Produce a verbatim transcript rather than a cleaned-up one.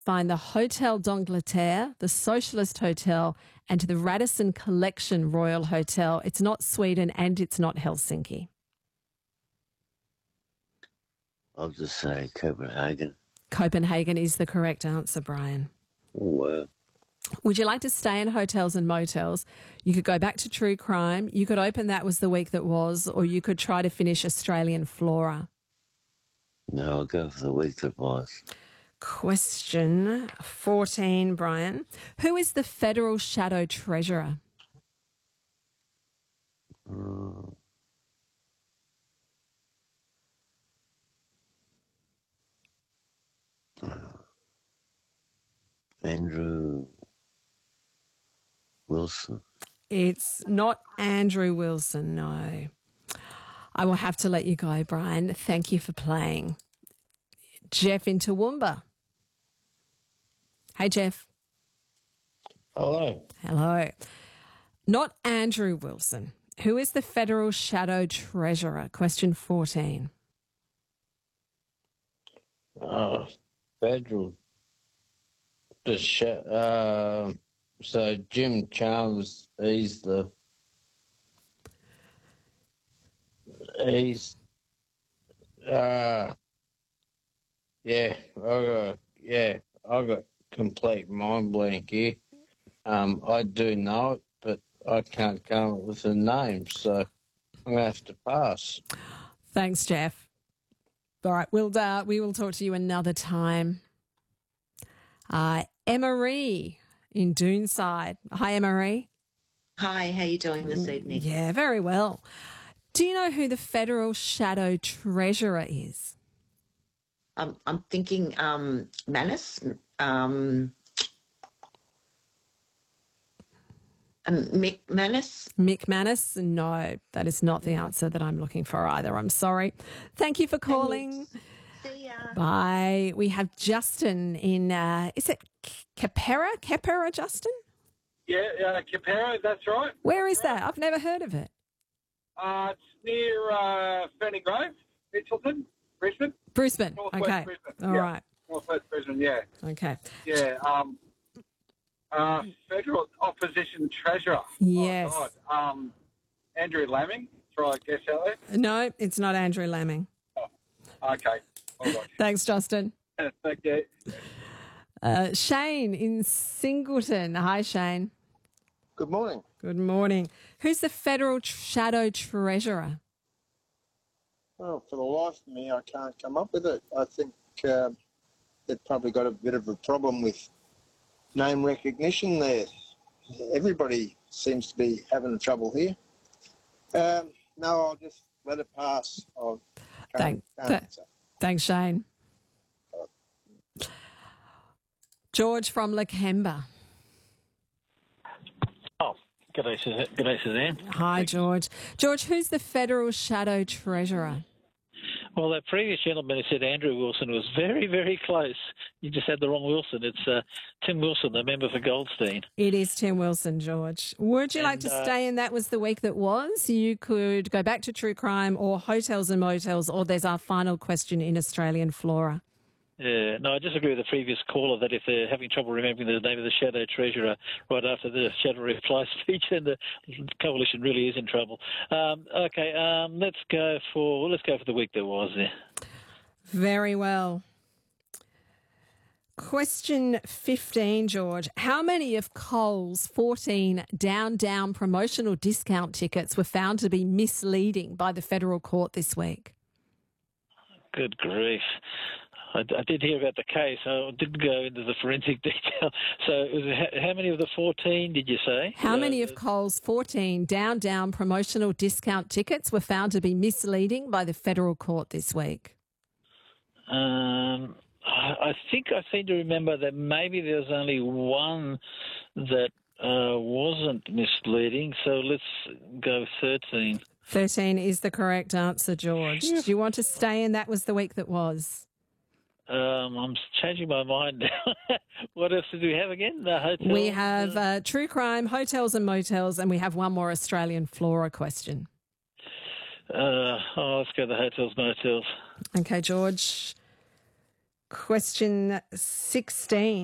Find the Hotel d'Angleterre, the Socialist Hotel, and the Radisson Collection Royal Hotel. It's not Sweden and it's not Helsinki. I'll just say Copenhagen. Copenhagen is the correct answer, Brian. Oh, wow. Would you like to stay in hotels and motels? You could go back to true crime. You could open That Was the Week That Was, or you could try to finish Australian Flora. No, I'll go for the week that was. Question fourteen, Brian. Who is the federal shadow treasurer? Mm. Andrew Wilson. It's not Andrew Wilson, no. I will have to let you go, Brian. Thank you for playing. Jeff in Toowoomba. Hey, Jeff. Hello. Hello. Not Andrew Wilson. Who is the federal shadow treasurer? Question fourteen. Uh, federal. The sh- uh, so Jim Chalmers, he's the he's uh yeah I got yeah I got complete mind blank here. Um, I do know it, but I can't come up with a name, so I'm gonna have to pass. Thanks, Jeff. All right, we'll uh, we will talk to you another time. Uh, Emma-Ree in Doonside. Hi, Emma-Ree. Hi, how are you doing this evening? Yeah, very well. Do you know who the federal shadow treasurer is? Um, I'm thinking um, Manus. Um, um, Mick Manus. Mick Manus? No, that is not the answer that I'm looking for either. I'm sorry. Thank you for calling. Thanks. See ya. Bye. We have Justin in, uh, is it Capera? Capera, Justin? Yeah, uh, Capera, that's right. Where is that? I've never heard of it. Uh, it's near uh, Ferny Grove, Mitchelton, Brisbane. Brisbane. Northwest Okay. Brisbane. All yeah. right. Northwest Brisbane, yeah. Okay. Yeah. Um, uh, Federal Opposition Treasurer. Yes. Oh, God. Um, Andrew Laming. Try a guess out there. No, it's not Andrew Laming. Oh, okay. All right. Thanks, Justin. Thank you. Uh, Shane in Singleton. Hi, Shane. Good morning. Good morning. Who's the federal tr- shadow treasurer? Well, for the life of me, I can't come up with it. I think uh, they've probably got a bit of a problem with name recognition there. Everybody seems to be having trouble here. Um, no, I'll just let it pass. I'll Thank, th- thanks, Shane. George from Lakemba. Oh, good day, Suzanne. Good day, Suzanne. Hi, George. George, who's the federal shadow treasurer? Well, that previous gentleman who said Andrew Wilson was very, very close. You just had the wrong Wilson. It's uh, Tim Wilson, the member for Goldstein. It is Tim Wilson, George. Would you And, like to uh, stay in That Was the Week That Was? You could go back to True Crime or Hotels and Motels, or there's our final question in Australian Flora. Yeah, no, I disagree with the previous caller that if they're having trouble remembering the name of the shadow treasurer right after the shadow reply speech, then the coalition really is in trouble. Um, okay, um, let's go for well, let's go for the week that was there. Very well. Question fifteen, George. How many of Coles' fourteen Down Down promotional discount tickets were found to be misleading by the federal court this week? Good grief. I, I did hear about the case. I didn't go into the forensic detail. So it was, how many of the fourteen did you say? How Uh, many of Coles' fourteen Down Down promotional discount tickets were found to be misleading by the federal court this week? Um, I I think I seem to remember that maybe there was only one that uh, wasn't misleading. So let's go thirteen. thirteen is the correct answer, George. Do you want to stay in That Was the Week That Was? Um, I'm changing my mind now. What else did we have again? The hotel. We have uh, True Crime, Hotels and Motels, and we have one more Australian Flora question. Uh, oh, let's go to the hotels, motels. Okay, George. Question sixteen.